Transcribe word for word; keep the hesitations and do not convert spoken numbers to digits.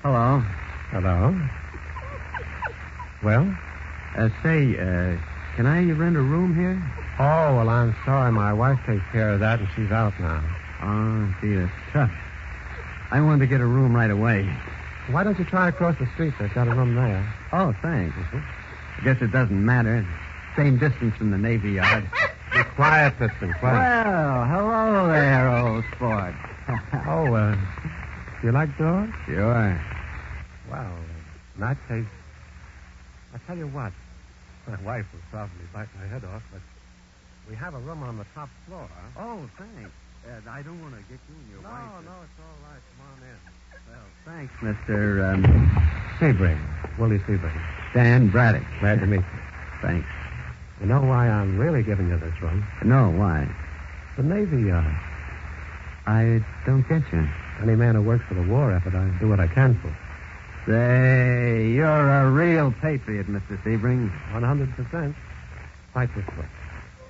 Hello. Hello. Well? Uh, say, uh, can I rent a room here? Oh, well, I'm sorry. My wife takes care of that, and she's out now. Oh, gee, that's tough. I wanted to get a room right away. Why don't you try across the street? They've got a room there. Oh, thanks. I guess it doesn't matter. Same distance from the Navy Yard. Be quiet, Piston, quiet. Well, hello there, old sport. Oh, uh, you like dogs? Sure. Well, in that case, I'll tell you what. My wife will probably bite my head off, but we have a room on the top floor. Oh, thanks. Uh, I don't want to get you and your no, wife. No, no, it's all right. Come on in. Well, thanks, Mister Um, Sebring. Willie Sebring. Dan Braddock. Glad to meet you. Thanks. You know why I'm really giving you this room? No, why? The Navy Yard. I don't get you. Any man who works for the war effort, I do what I can for. Say, you're a real patriot, Mister Sebring. one hundred percent. Fight this way.